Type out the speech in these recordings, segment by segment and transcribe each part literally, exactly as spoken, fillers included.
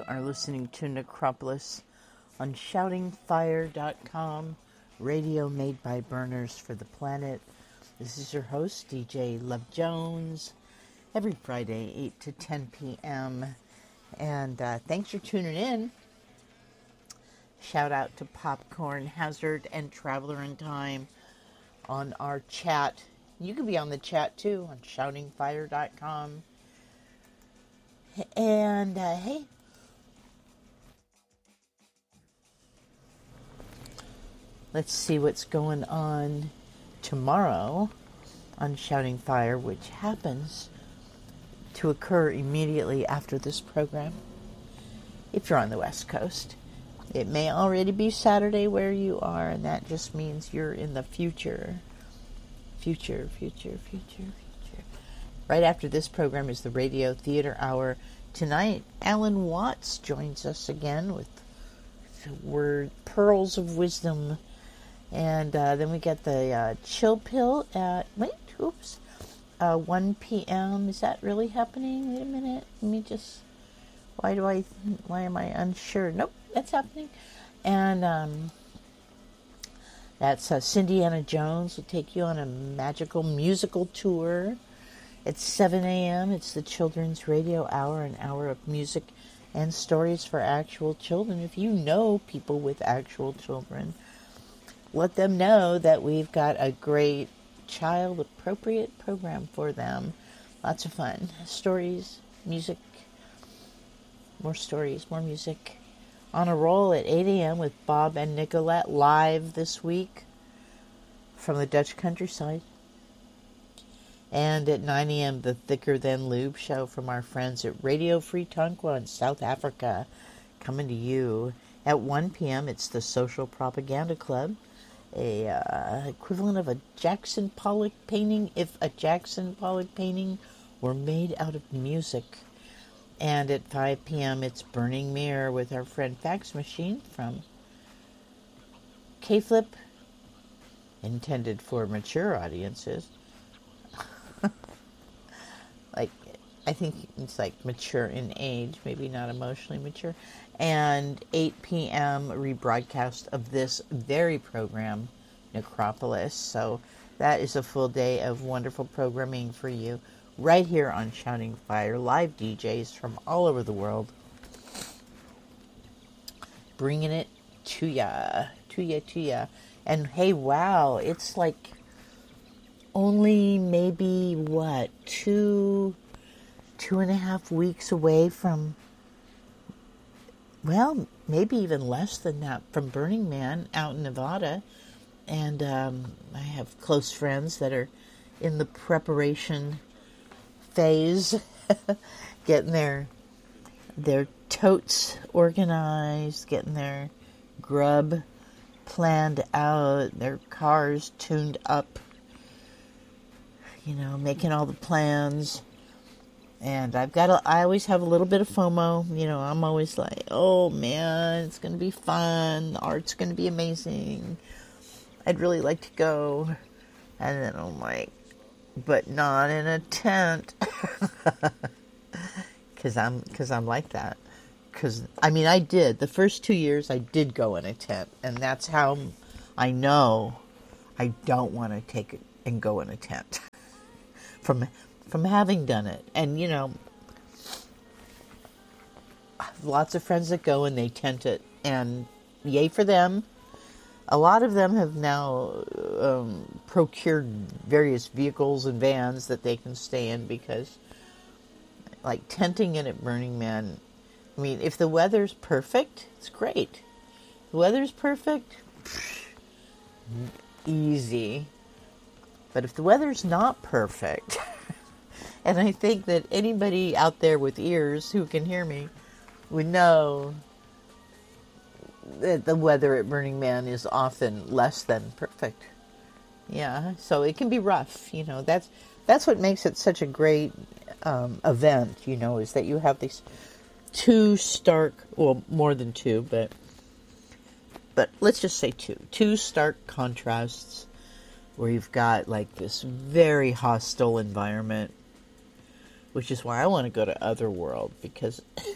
are listening to Necropolis on shouting fire dot com, radio made by burners for the planet. This is your host, D J Love Jones, every Friday, eight to ten p.m. And uh, thanks for tuning in. Shout out to Popcorn Hazard and Traveler in Time on our chat. You can be on the chat too on shouting fire dot com. And uh, hey, let's see what's going on tomorrow on Shouting Fire, which happens to occur immediately after this program. If you're on the West Coast, it may already be Saturday where you are, and that just means you're in the future. Future, future, future, future. Right after this program is the Radio Theater Hour. Tonight, Alan Watts joins us again with word Pearls of Wisdom. And uh, then we get the uh, Chill Pill at, wait, oops, uh, one p.m. Is that really happening? Wait a minute. Let me just, why do I, why am I unsure? Nope, that's happening. And um, that's uh, Cindy Anna Jones will take you on a magical musical tour. At seven a.m., it's the Children's Radio Hour, an hour of music and stories for actual children. If you know people with actual children, let them know that we've got a great child-appropriate program for them. Lots of fun. Stories, music, more stories, more music. On a roll at eight a.m. with Bob and Nicolette live this week from the Dutch countryside. And at nine a.m., the Thicker Than Lube show from our friends at Radio Free Tonquin in South Africa, coming to you. At one p.m., it's the Social Propaganda Club, a uh, equivalent of a Jackson Pollock painting if a Jackson Pollock painting were made out of music. And at five p.m., it's Burning Mirror with our friend Fax Machine from K-Flip, intended for mature audiences. Like, I think it's like mature in age, maybe not emotionally mature. And eight p.m. rebroadcast of this very program, Necropolis. So that is a full day of wonderful programming for you right here on Shouting Fire. Live D Js from all over the world, bringing it to ya, to ya, to ya. And hey, wow, it's like only maybe, what, two, two and a half weeks away from, well, maybe even less than that, from Burning Man out in Nevada. And um, I have close friends that are in the preparation phase, getting their, their totes organized, getting their grub planned out, their cars tuned up, you know, making all the plans. And I've got, a, I always have a little bit of FOMO. You know, I'm always like, oh man, it's going to be fun. The art's going to be amazing. I'd really like to go. And then I'm like, but not in a tent. Cause I'm, cause I'm like that. Cause I mean, I did the first two years I did go in a tent, and that's how I know I don't want to take it and go in a tent. From from having done it. And, you know, lots of friends that go and they tent it, and yay for them. A lot of them have now um, procured various vehicles and vans that they can stay in, because, like, tenting it at Burning Man, I mean, if the weather's perfect, it's great. If the weather's perfect, pff, easy. But if the weather's not perfect, and I think that anybody out there with ears who can hear me would know that the weather at Burning Man is often less than perfect. Yeah, so it can be rough, you know. That's that's what makes it such a great um, event, you know, is that you have these two stark, well, more than two, but but let's just say two, two stark contrasts, where you've got like this very hostile environment, which is why I want to go to Otherworld, because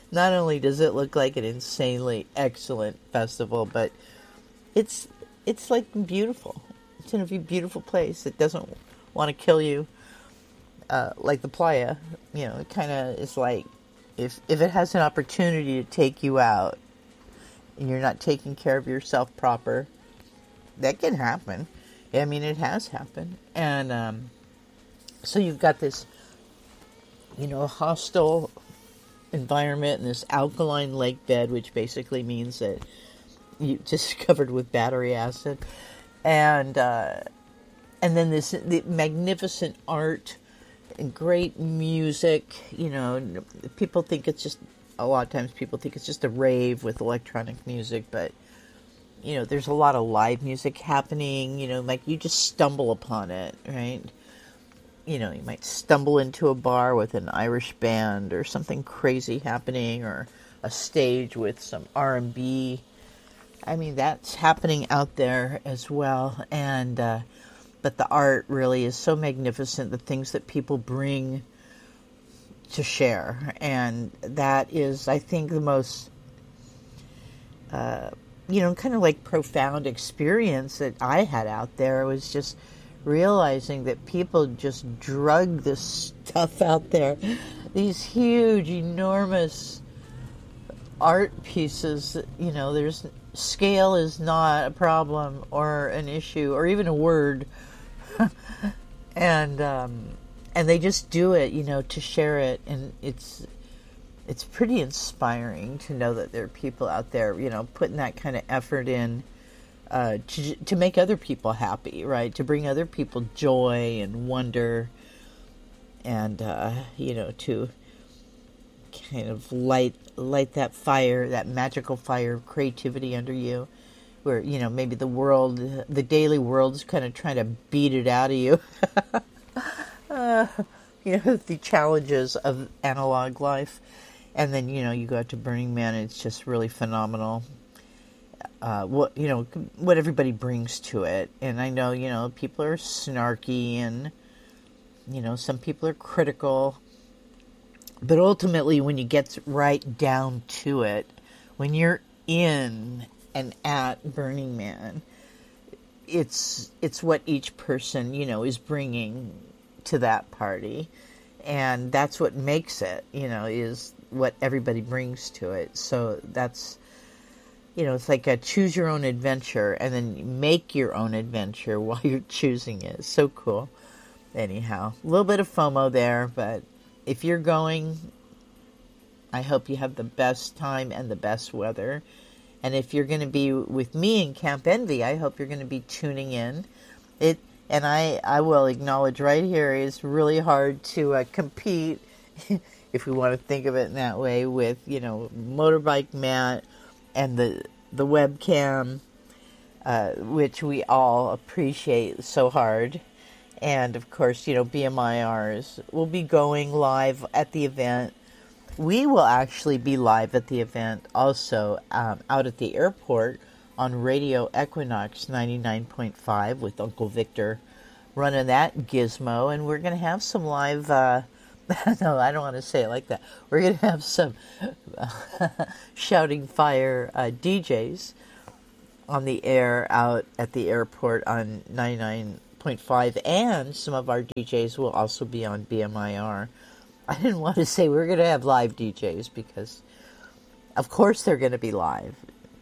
not only does it look like an insanely excellent festival, but it's it's like beautiful. It's in a beautiful place. It doesn't want to kill you, uh, like the playa. You know, it kind of is like if if it has an opportunity to take you out, and you're not taking care of yourself proper, that can happen. I mean, it has happened, and um, so you've got this, you know, hostile environment and this alkaline lake bed, which basically means that you just covered with battery acid, and uh, and then this the magnificent art and great music. You know, people think it's just a lot of times people think it's just a rave with electronic music, but you know, there's a lot of live music happening. You know, like you just stumble upon it, right? You know, you might stumble into a bar with an Irish band or something crazy happening, or a stage with some R and B. I mean, that's happening out there as well. And, uh, but the art really is so magnificent, the things that people bring to share. And that is, I think, the most, uh, you know, kind of like profound experience that I had out there. It was just realizing that people just drug this stuff out there. These huge, enormous art pieces, you know, there's scale is not a problem or an issue or even a word. and um, and they just do it, you know, to share it. And it's it's pretty inspiring to know that there are people out there, you know, putting that kind of effort in uh, to to make other people happy, right? To bring other people joy and wonder, and uh, you know, to kind of light light that fire, that magical fire of creativity under you, where, you know, maybe the world, the daily world is kind of trying to beat it out of you. uh, you know, the challenges of analog life. And then, you know, you go out to Burning Man, and it's just really phenomenal. Uh, what, you know, what everybody brings to it. And I know, you know, people are snarky and, you know, some people are critical. But ultimately, when you get right down to it, when you're in and at Burning Man, it's it's what each person, you know, is bringing to that party. And that's what makes it, you know, is what everybody brings to it. So that's, you know, it's like a choose your own adventure, and then make your own adventure while you're choosing it. It's so cool. Anyhow, a little bit of FOMO there, but if you're going, I hope you have the best time and the best weather. And if you're going to be with me in Camp Envy, I hope you're going to be tuning in. It and I, I will acknowledge right here, it's really hard to uh, compete, if we want to think of it in that way, with, you know, Motorbike Matt and the the webcam, uh, which we all appreciate so hard. And, of course, you know, B M I Rs will be going live at the event. We will actually be live at the event also um, out at the airport on Radio Equinox ninety-nine point five with Uncle Victor running that gizmo. And we're going to have some live, uh, no, I don't want to say it like that. We're going to have some uh, Shouting Fire uh, D Js on the air out at the airport on ninety-nine point five, and some of our D Js will also be on B M I R. I didn't want to say we're going to have live D Js because, of course, they're going to be live.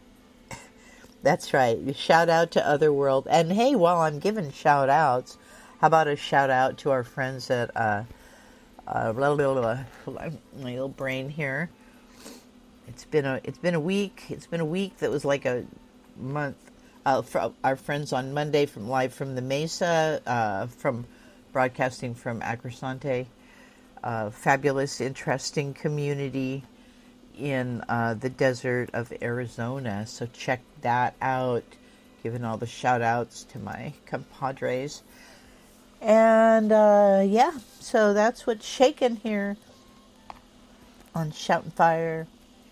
That's right. Shout out to Otherworld. And hey, while I'm giving shout outs, how about a shout out to our friends at uh, uh, blah, blah, blah, blah, my little brain here. It's been a it's been a week. It's been a week that was like a month. Uh, for our friends on Monday from live from the Mesa, uh, from broadcasting from Acrosante, uh, fabulous, interesting community in uh, the desert of Arizona. So check that out. Giving all the shout outs to my compadres. And uh, yeah, so that's what's shaking here on Shouting Fire.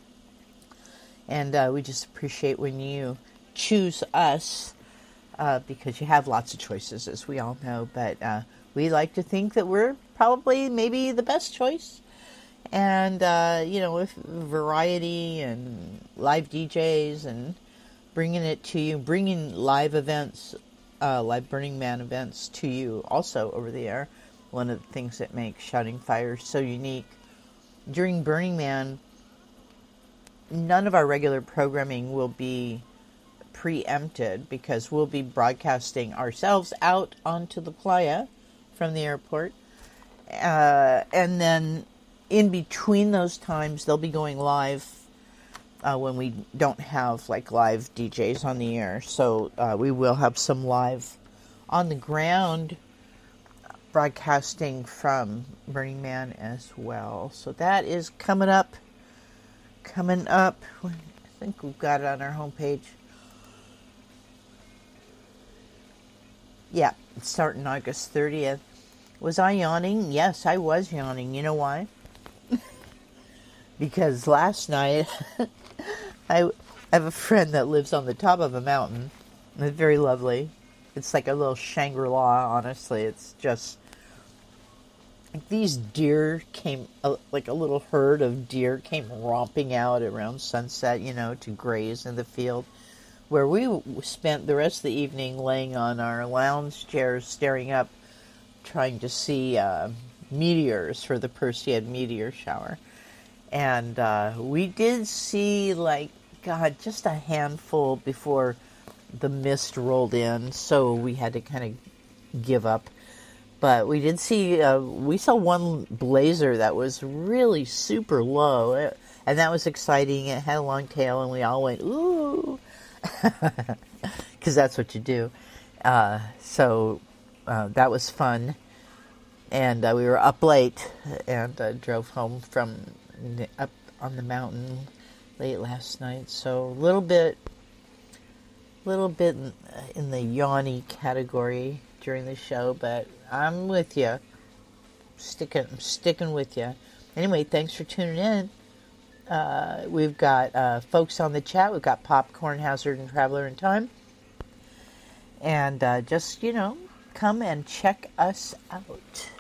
And uh, we just appreciate when you choose us, uh, because you have lots of choices, as we all know, but uh, we like to think that we're probably maybe the best choice. And, uh, you know, with variety and live D Js and bringing it to you, bringing live events, uh, live Burning Man events to you also over the air. One of the things that makes Shouting Fire so unique. During Burning Man, none of our regular programming will be preempted because we'll be broadcasting ourselves out onto the playa from the airport. Uh, and then in between those times, they'll be going live uh, when we don't have like live D Js on the air. So uh, we will have some live on the ground broadcasting from Burning Man as well. So that is coming up. Coming up. I think we've got it on our homepage. Yeah, it's starting August thirtieth. Was I yawning? Yes, I was yawning. You know why? Because last night, I have a friend that lives on the top of a mountain. It's very lovely. It's like a little Shangri-La, honestly. It's just, like these deer came, like a little herd of deer came romping out around sunset, you know, to graze in the field. Where we spent the rest of the evening laying on our lounge chairs, staring up, trying to see uh, meteors for the Perseid meteor shower. And uh, we did see, like, God, just a handful before the mist rolled in, so we had to kind of give up. But we did see, uh, we saw one blazer that was really super low, and that was exciting. It had a long tail, and we all went, ooh, because that's what you do. Uh, so uh, that was fun. And uh, we were up late and uh, drove home from the, up on the mountain late last night. So a little bit, little bit in, in the yawny category during the show, but I'm with you. Sticking, I'm sticking with you. Anyway, thanks for tuning in. Uh, we've got uh, folks on the chat. We've got Popcorn Hazard and Traveler in Time. And uh, just, you know, come and check us out.